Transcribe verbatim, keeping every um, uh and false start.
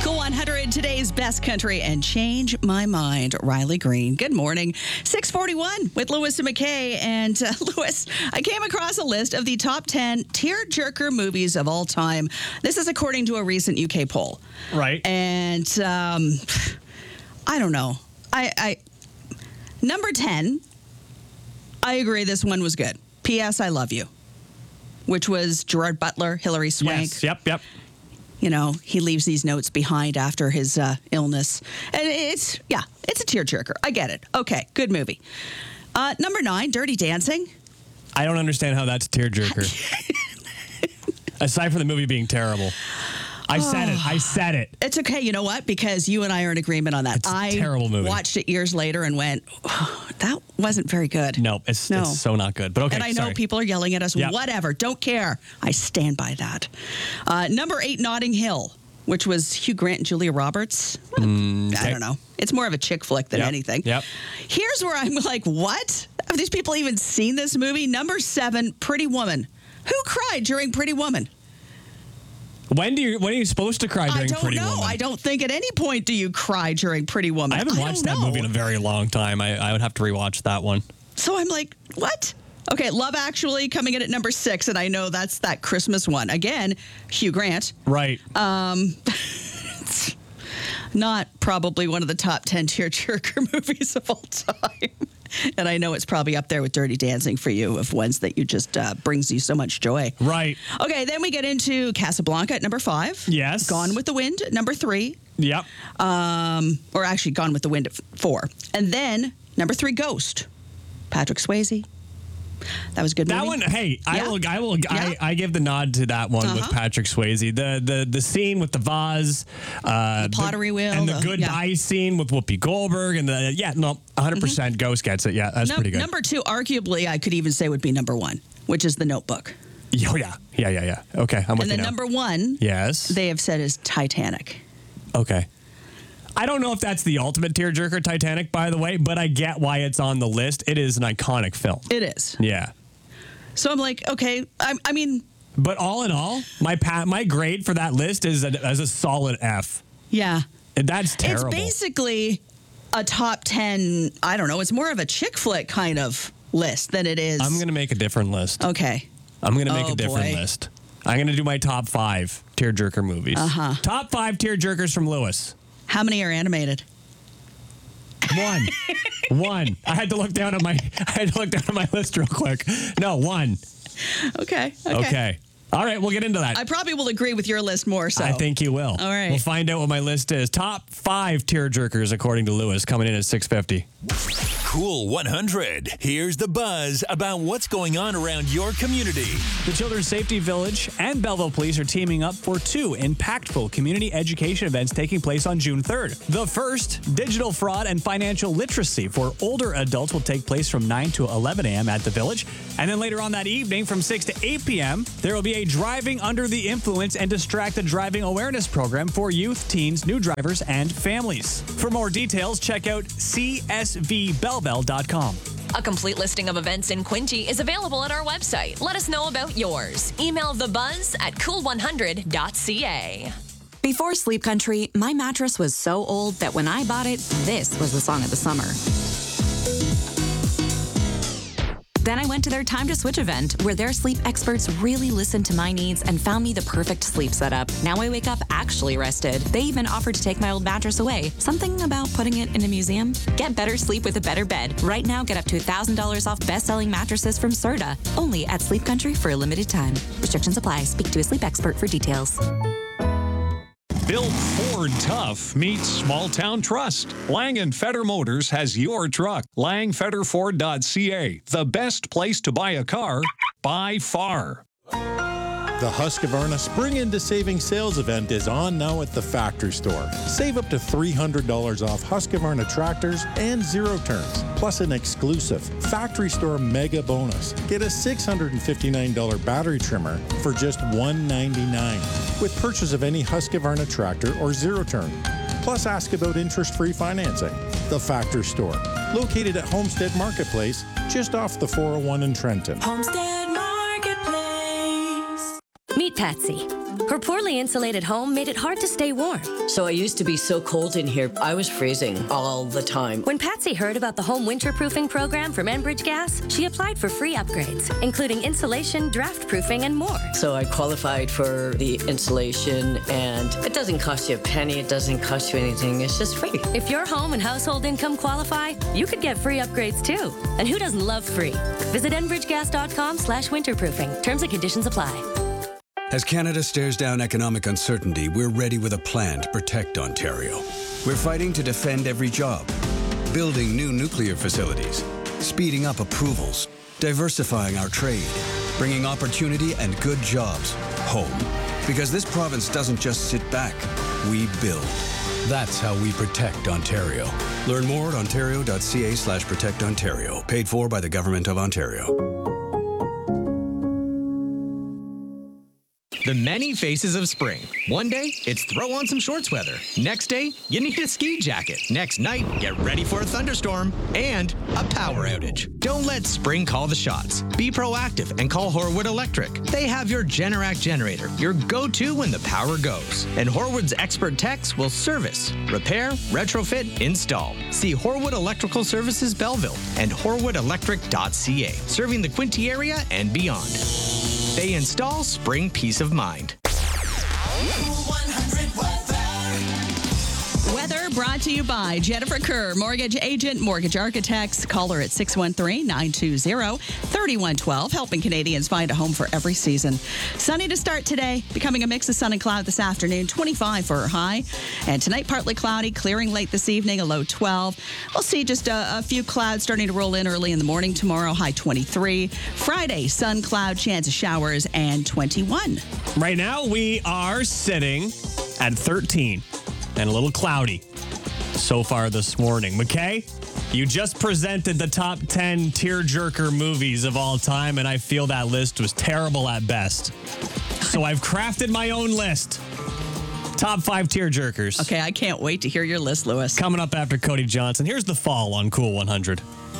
Cool one hundred, today's best country and change my mind. Riley Green. Good morning. six forty-one with Lewis and McKay. And uh, Lewis, I came across a list of the top ten tearjerker movies of all time. This is according to a recent U K poll. Right. And um, I don't know. I, I number ten, I agree this one was good. P S. I Love You, which was Gerard Butler, Hilary Swank. Yes. Yep, yep. You know, he leaves these notes behind after his uh, illness. And it's, yeah, it's a tearjerker. I get it. Okay, good movie. Uh, number nine, Dirty Dancing. I don't understand how that's a tearjerker. Aside from the movie being terrible. I said it. I said it. It's okay. You know what? Because you and I are in agreement on that. It's a I terrible movie. watched it years later and went, oh, that wasn't very good. No, it's, No. it's so not good. But okay, And I know sorry. people are yelling at us. Yep. Whatever. Don't care. I stand by that. Uh, number eight, Notting Hill, which was Hugh Grant and Julia Roberts. Mm, I okay. don't know. It's more of a chick flick than Yep. anything. Yep. Here's where I'm like, what? Have these people even seen this movie? Number seven, Pretty Woman. Who cried during Pretty Woman? When do you? When are you supposed to cry during I don't Pretty know. Woman? I don't think at any point do you cry during Pretty Woman. I haven't watched don't that know. movie in a very long time. I, I would have to rewatch that one. So I'm like, what? Okay, Love Actually coming in at number six, and I know that's that Christmas one. Again, Hugh Grant. Right. Um, it's not probably one of the top ten tearjerker movies of all time. And I know it's probably up there with Dirty Dancing for you, of ones that you just uh, brings you so much joy. Right. Okay, then we get into Casablanca at number five. Yes. Gone with the Wind at number three. Yep. Um, or actually, Gone with the Wind at four. And then number three, Ghost. Patrick Swayze. That was a good movie. That one, hey, I Yeah. will, I will, Yeah. I, I give the nod to that one with Uh-huh. Patrick Swayze. The the the scene with the vase, uh, The pottery wheel, and the, the- goodbye yeah. scene with Whoopi Goldberg, and the yeah, no, one hundred percent Ghost gets it. Yeah, that's Num- pretty good. Number two, arguably, I could even say would be number one, which is The Notebook. Oh yeah, yeah, yeah, yeah. Okay, I'm with And you then now. number one, yes. they have said is Titanic. Okay. I don't know if that's the ultimate tearjerker, Titanic, by the way, but I get why it's on the list. It is an iconic film. It is. Yeah. So I'm like, okay, I, I mean, But all in all, my pa- my grade for that list is a, as a solid F. yeah. And that's terrible. It's basically a top ten, I don't know, it's more of a chick flick kind of list than it is. I'm going to make a different list. Okay. I'm going to make Oh, a different boy. list. I'm going to do my top five tearjerker movies. Uh-huh. Top five tearjerkers from Lewis. How many are animated? One. One. I had to look down at my I had to look down at my list real quick. No, one. Okay. Okay. Okay. All right, we'll get into that. I probably will agree with your list more so. I think you will. All right. We'll find out what my list is. Top five tearjerkers according to Lewis, coming in at six fifty. Cool one hundred. Here's the buzz about what's going on around your community. The Children's Safety Village and Belleville Police are teaming up for two impactful community education events taking place on June third. The first, Digital Fraud and Financial Literacy for older adults, will take place from nine to eleven a.m. at the Village. And then later on that evening from six to eight p.m., there will be a Driving Under the Influence and Distracted Driving Awareness program for youth, teens, new drivers, and families. For more details, check out c s v belleville dot com. A complete listing of events in Quinte is available at our website. Let us know about yours. Email thebuzz at cool one hundred dot c a. Before Sleep Country, my mattress was so old that when I bought it, this was the song of the summer. Then I went to their Time to Switch event, where their sleep experts really listened to my needs and found me the perfect sleep setup. Now I wake up actually rested. They even offered to take my old mattress away. Something about putting it in a museum? Get better sleep with a better bed. Right now, get up to one thousand dollars off best-selling mattresses from Serta. Only at Sleep Country for a limited time. Restrictions apply. Speak to a sleep expert for details. Build Ford tough meets small town trust. Lang and Feder Motors has your truck. lang feder ford dot c a. The best place to buy a car by far. The Husqvarna Spring into Savings sales event is on now at the Factory Store. Save up to three hundred dollars off Husqvarna tractors and zero turns, plus an exclusive Factory Store mega bonus. Get a six hundred fifty-nine dollars battery trimmer for just one hundred ninety-nine dollars with purchase of any Husqvarna tractor or zero turn. Plus, ask about interest-free financing. The Factory Store, located at Homestead Marketplace, just off the four oh one in Trenton. Homestead Marketplace. Meet Patsy, Her poorly insulated home made it hard to stay warm. So I used to be so cold in here, I was freezing all the time. When Patsy heard about the home winterproofing program from Enbridge Gas, she applied for free upgrades, including insulation, draft proofing, and more. So I qualified for the insulation, and it doesn't cost you a penny. It doesn't cost you anything. It's just free. If your home and household income qualify, you could get free upgrades too. And who doesn't love free? Visit enbridgegas.com slash winterproofing. Terms and conditions apply. As Canada stares down economic uncertainty, we're ready with a plan to protect Ontario. We're fighting to defend every job, building new nuclear facilities, speeding up approvals, diversifying our trade, bringing opportunity and good jobs home. Because this province doesn't just sit back, we build. That's how we protect Ontario. Learn more at ontario.ca slash protect Ontario. Paid for by the Government of Ontario. The many faces of spring. One day, it's throw on some shorts weather. Next day, you need a ski jacket. Next night, get ready for a thunderstorm and a power outage. Don't let spring call the shots. Be proactive and call Horwood Electric. They have your Generac generator, your go-to when the power goes. And Horwood's expert techs will service, repair, retrofit, install. See Horwood Electrical Services Belleville and horwood electric dot c a, serving the Quinte area and beyond. They install spring peace of mind. Weather brought to you by Jennifer Kerr, mortgage agent, mortgage architects. Call her at six one three, nine two zero, three one one two, helping Canadians find a home for every season. Sunny to start today, becoming a mix of sun and cloud this afternoon, twenty-five for a high. And tonight, partly cloudy, clearing late this evening, a low twelve. We'll see just a, a few clouds starting to roll in early in the morning tomorrow, high twenty-three. Friday, sun, cloud, chance of showers, and twenty-one. Right now, we are sitting at thirteen. And a little cloudy so far this morning. McKay, you just presented the top ten tearjerker movies of all time, and I feel that list was terrible at best. So I've crafted my own list. Top five tearjerkers. Okay, I can't wait to hear your list, Lewis. Coming up after Cody Johnson. Here's The Fall on Cool one hundred.